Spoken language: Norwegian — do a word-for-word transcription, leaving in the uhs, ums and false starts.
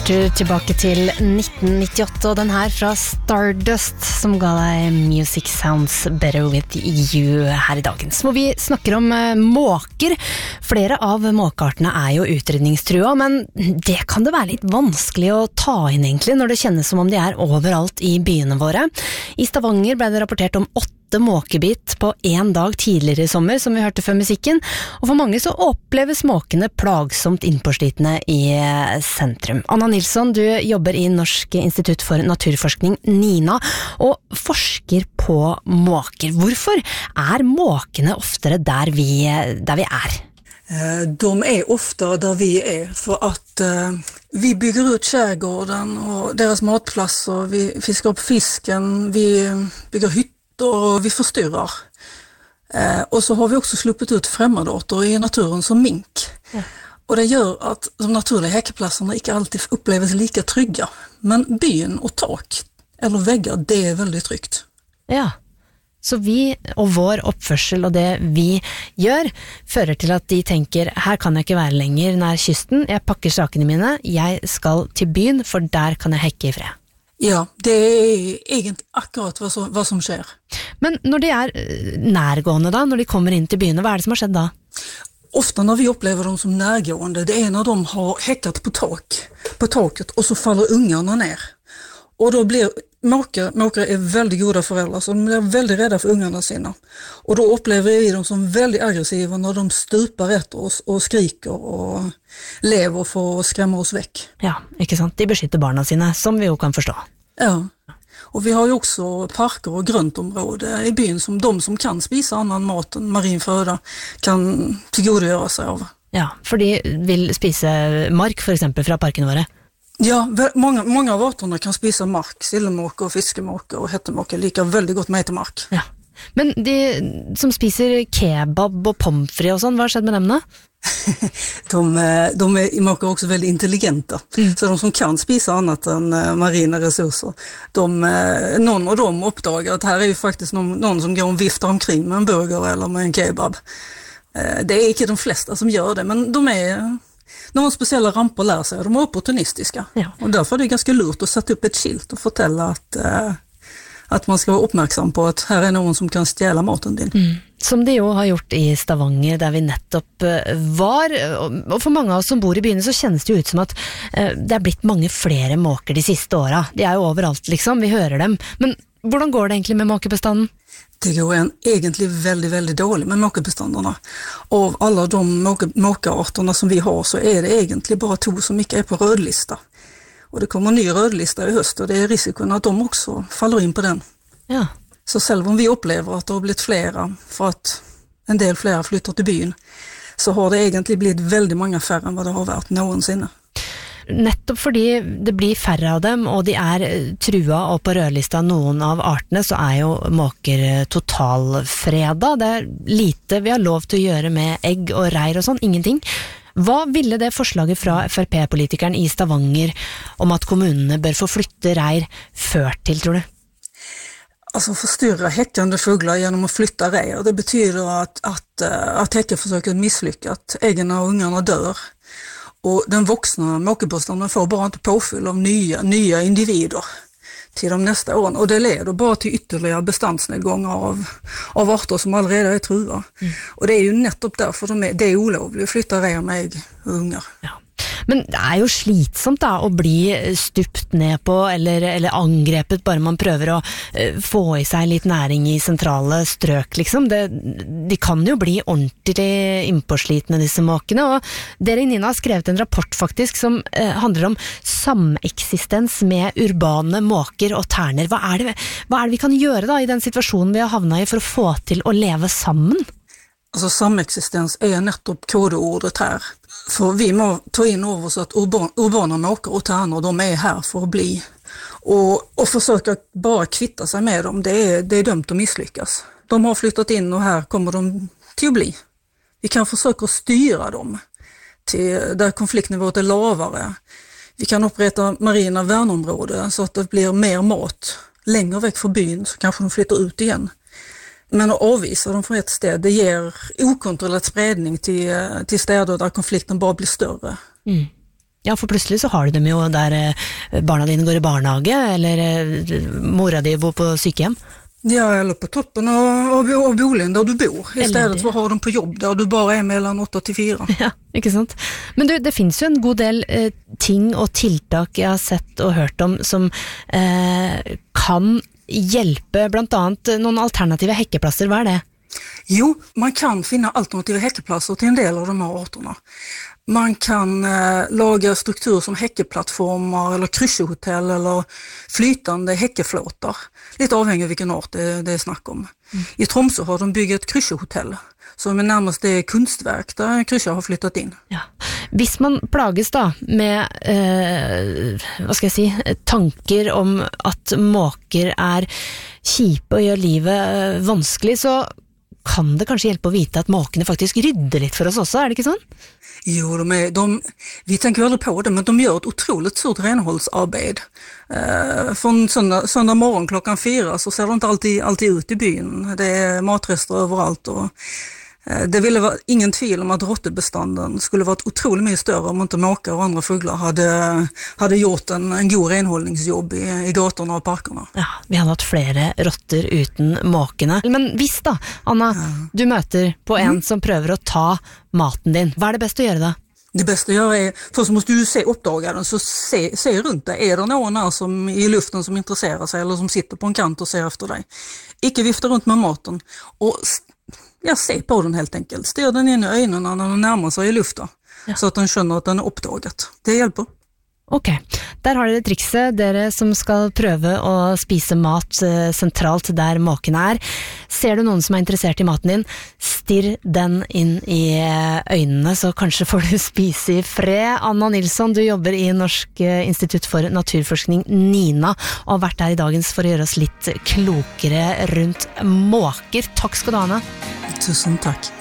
Tilbake til nitten nittiåtte, og den her fra Stardust som ga deg Music Sounds Better With You her i dagens. Hvor vi snakker om måker. Flere av måkeartene er jo utrydningstrua, men det kan det være litt vanskelig å ta inn egentlig når det kjennes som om de er overalt i byene våre. I Stavanger ble det rapportert om åtte måkebit på en dag tidligere i sommer, som vi hørte før musikken, og for mange så oppleves måkene plagsomt innpåslitne i sentrum. Anna Nilsson, du jobber i Norsk institutt for naturforskning, NINA, og forsker på måker. Hvorfor er måkene oftere der vi, der vi er? De er ofte der vi er, for at uh, vi bygger ut skärgården og deres matplasser, vi fisker opp fisken, vi bygger hytter, og vi forstyrrer. Eh, og så har vi også sluppet ut fremmedarter i naturen som mink. Ja. Og det gjør at de naturlige hekeplassene ikke alltid oppleves like trygge. Men byen og tak, eller vegger, det er veldig trygt. Ja, så vi og vår oppførsel og det vi gjør, fører til at de tenker, her kan jeg ikke være lenger nær kysten, jeg pakker sakene mine, jeg skal til byen, for der kan jeg hekke i fred. Ja, det er egentlig akkurat hva som, hva som skjer. Men når de er nærgående da, når de kommer inn til byene, hva er det som har skjedd da? Ofte når vi opplever dem som nærgående, det er når de har hekket på tak, på taket, og så faller ungarna ned. Og då blir måkere, måkere er veldig gode foreldre, så de blir veldig redde for ungarna sine. Og då opplever vi dem som veldig aggressive når de stuper etter oss og skriker og lever for å skremme oss vekk. Ja, ikke sant? De beskytter barna sine, som vi jo kan forstå. Ja, og vi har jo også parker og grøntområder i byen som de som kan spise annen mat enn marin føde kan tilgodegjøre seg av. Ja, for de vil spise mark for eksempel fra parkene våre. Ja, mange, mange av arterna kan spise mark, sildemåke og fiskemåke og hettemåke liker veldig godt meitemark. Ja, men de som spiser kebab og pommes frites og sånn, hva har skjedd med dem da? de, de er måker også veldig intelligente, mm. så de som kan spise annet enn marine ressurser, de, noen av dem oppdager at her er jo faktisk noen, noen som går og vifter omkring med en burger eller med en kebab. Det er ikke de fleste som gjør det, men de er... Noen spesielle ramper lærer seg, de er opportunistiske. Ja. Og derfor er det ganske lurt å sette opp et skilt og fortelle at, uh, at man skal være oppmerksom på at her er noen som kan stjele maten din. Mm. Som de jo har gjort i Stavanger, der vi nettopp var. Og for mange av oss som bor i byene, så kjennes det jo ut som at uh, det er blitt mange flere måker de siste åra. De er jo overalt, liksom. Vi hører dem. Men hvordan går det egentlig med måkebestanden? Det går en egentlig veldig, veldig dårlig med måkebestandene. Av alle de måke, måkearterna som vi har, så er det egentlig bare to som ikke er på rødlista. Og det kommer en ny rødlista i høst, og det er risikoen at de også faller inn på den. Ja. Så selv om vi opplever at det har blitt flere, for at en del flere flytter til byen, så har det egentlig blitt veldig mange færre enn hva det har vært noensinne. Nettopp fordi det blir færre av dem, og de er trua og på rødlista noen av artene, så er jo måker totalfreda. Det er lite vi har lov til å gjøre med egg og reir og sånn, ingenting. Hva ville det forslaget fra F R P-politikeren i Stavanger om at kommunene bør få flytte reir ført til, tror du? Altså forstyrre hekkende fugler gjennom å flytte reir, det betyr at, at, at hekkeforsøket mislykker, at eggene og ungerne dør. Og den voksne måkebestanden får bare ikke påfyll av nye, nye individer til de neste årene. Og det leder bare til ytterligere bestandsnedgånger av, av arter som allerede er trua. Mm. Og det er jo nettopp derfor de er, det er ulovlig å flytte reir med egg og unger. Ja. Men det er jo slitsomt da, å bli stupt ned på eller, eller angrepet bare man prøver å uh, få i seg litt næring i sentrale strøk, liksom. Det, de kan jo bli ordentlig innpåslitne, disse måkene, og dere i NINA har skrevet en rapport faktisk som uh, handler om sameksistens med urbane måker og terner. Hva er det, hva er det vi kan gjøre da i den situasjonen vi har havnet i for å få til å leve sammen? Altså sameksistens er nettopp kodeordet her. For vi må ta inn over oss at urban, urbane måker og terner, de er her for å bli. Og, og forsøke bare kvitte seg med dem, det er, det er dømt å misslyckas. De har flyttat inn og her kommer de til å bli. Vi kan forsøke å styre dem til der konfliktnivået er lavere. Vi kan opprette marina verneområder så at det blir mer mat längre vekk fra byen, så kanskje de flytter ut igjen. Men å avvise dem fra et sted, det ger okontrollerat spredning til, til steder der konflikten bare blir større. Mm. Ja, for plutselig så har du dem jo der eh, barna dine går i barnehage, eller eh, mora di bor på sykehjem. Ja, eller på toppen av, av, av boligen der du bor. I stedet for å ha dem på jobb der du bare er mellom åtte til fire. Ja, ikke sant? Men du, det finnes jo en god del eh, ting og tiltak jeg har sett og hørt om som eh, kan hjelpe, blant annet noen alternative hekkeplasser. Hva er det? Jo, man kan finne alternative hekkeplasser til en del av de her arterna. Man kan eh, lage strukturer som hekkeplattformer eller kryssehotell eller flytande hekkeflåtar. Litt avhengig av hvilken art det, det er snakk om. Mm. I Tromsø har de bygget et kryssehotell, som er nærmest det kunstverk der krysset har flyttet inn. Ja. Hvis man plages da med eh, hva skal jeg si, tanker om at måker er kjipe og gjør livet vanskelig, så kan det kanskje hjelpe å vite at måkene faktisk rydder litt for oss også, er det ikke sånn? Jo, de är, de, vi tänker aldrig på det, men de gör ett otroligt stort renhållsarbete. Eh, från söndag, söndag morgon klockan fyra så ser de inte alltid, alltid ut i byn. Det är matrester överallt och eh, det ville vara ingen tvivel om att råttebestånden skulle varit otroligt mycket större om inte måkar och andra fåglar hade, hade gjort en, en god renhållningsjobb i, i gatorna och parkerna. Ja, vi har hatt flere rotter uten måkene. Men hvis da, Anna, ja. Du møter på en mm. som prøver å ta maten din. Hva er det bäst å gjøre da? Det bästa att göra är, först måste du se uppdagaren, så se, se runt dig. Är det någon här som, i luften som intresserar sig eller som sitter på en kant och ser efter dig? Icke vifta runt med maten. Och ja, se på den helt enkelt. Stir den in i ögonen när den närmar sig i luften. Ja. Så att den skjønner at den er oppdaget. Det hjelper. Ok, der har dere trikset, dere som skal prøve å spise mat eh, sentralt der måkene er. Ser du noen som er interessert i maten din, stirr den inn i øynene, så kanskje får du spise i fred. Anna Nilsson, du jobber i Norsk institutt for naturforskning, NINA, og har vært her i dagens for å gjøre oss litt klokere rundt måker. Takk skal du ha, Anna. Tusen takk.